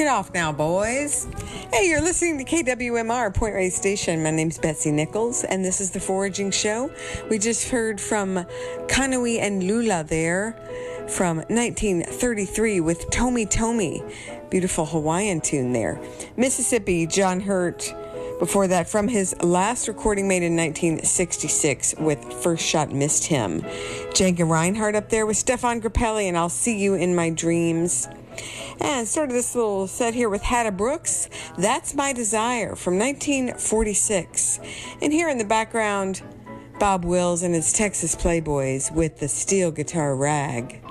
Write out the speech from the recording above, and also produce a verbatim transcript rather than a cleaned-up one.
it off now, boys. Hey, you're listening to K W M R, Point Reyes Station. My name's Betsy Nichols, and this is The Foraging Show. We just heard from Kanui and Lula there from nineteen thirty-three with Tomi Tomi. Beautiful Hawaiian tune there. Mississippi, John Hurt. Before that, from his last recording made in nineteen sixty-six with First Shot Missed Him. Django Reinhardt up there with Stefan Grappelli and I'll See You in My Dreams. And started this little set here with Hatta Brooks, That's My Desire from nineteen forty-six. And here in the background, Bob Wills and his Texas Playboys with the Steel Guitar Rag.